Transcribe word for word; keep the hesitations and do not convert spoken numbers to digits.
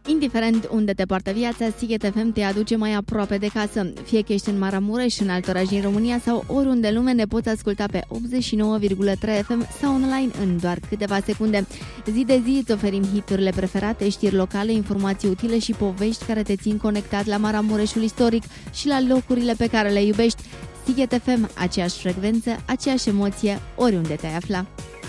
Indiferent unde te poartă viața, Sighet F M te aduce mai aproape de casă. Fie că ești în Maramureș, în alt oraș din România sau oriunde în lume, ne poți asculta pe optzeci și nouă virgulă trei F M sau online în doar câteva secunde. Zi de zi îți oferim hiturile preferate, știri locale, informații utile și povești care te țin conectat la Maramureșul istoric și la locurile pe care le iubești. Sighet F M, aceeași frecvență, aceeași emoție, oriunde te-ai afla.